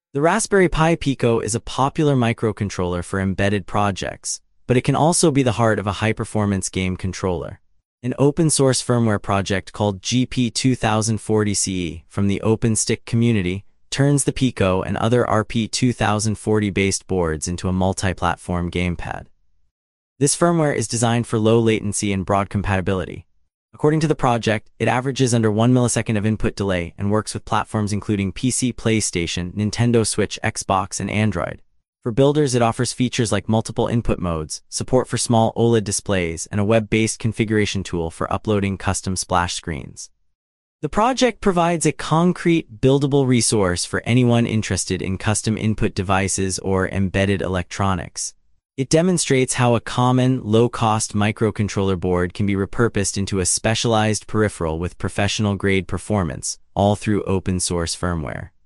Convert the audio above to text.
The Raspberry Pi Pico is a popular microcontroller for embedded projects, but it can also be the heart of a high-performance game controller. An open-source firmware project called GP2040CE from the OpenStick community turns the Pico and other RP2040-based boards into a multi-platform gamepad. This firmware is designed for low latency and broad compatibility. According to the project, it averages under 1 millisecond of input delay and works with platforms including PC, PlayStation, Nintendo Switch, Xbox, and Android. For builders, it offers features like multiple input modes, support for small OLED displays, and a web-based configuration tool for uploading custom splash screens. The project provides a concrete, buildable resource for anyone interested in custom input devices or embedded electronics. It demonstrates how a common, low-cost microcontroller board can be repurposed into a specialized peripheral with professional-grade performance, all through open-source firmware.